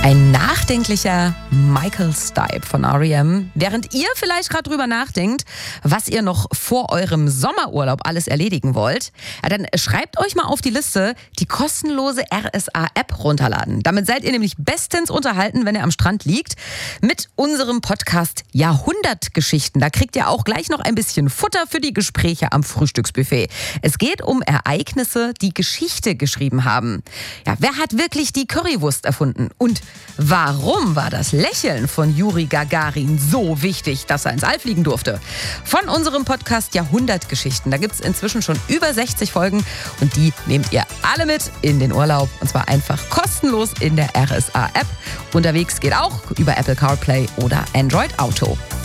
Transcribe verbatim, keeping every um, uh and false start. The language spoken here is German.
Ein nachdenklicher Michael Stipe von R E M. Während ihr vielleicht gerade drüber nachdenkt, was ihr noch vor eurem Sommerurlaub alles erledigen wollt, ja, dann schreibt euch mal auf die Liste die kostenlose R S A-App runterladen. Damit seid ihr nämlich bestens unterhalten, wenn ihr am Strand liegt, mit unserem Podcast Jahrhundertgeschichten. Da kriegt ihr auch gleich noch ein bisschen Futter für die Gespräche am Frühstücksbuffet. Es geht um Ereignisse, die Geschichte geschrieben haben. Ja, wer hat wirklich die Currywurst erfunden? Und warum war das Lächeln von Juri Gagarin so wichtig, dass er ins All fliegen durfte? Von unserem Podcast Jahrhundertgeschichten. Da gibt es inzwischen schon über sechzig Folgen und die nehmt ihr alle mit in den Urlaub. Und zwar einfach kostenlos in der R S A-App. Unterwegs geht auch über Apple CarPlay oder Android Auto.